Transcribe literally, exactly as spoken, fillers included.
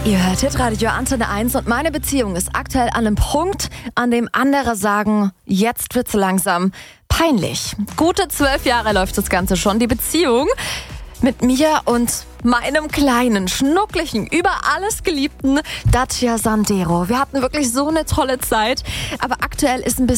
Ihr hört Hitradio Antenne eins und meine Beziehung ist aktuell an einem Punkt, an dem andere sagen, jetzt wird's langsam peinlich. Gute zwölf Jahre läuft das Ganze schon. Die Beziehung mit mir und meinem kleinen, schnucklichen, über alles geliebten Dacia Sandero. Wir hatten wirklich so eine tolle Zeit, aber aktuell ist ein bisschen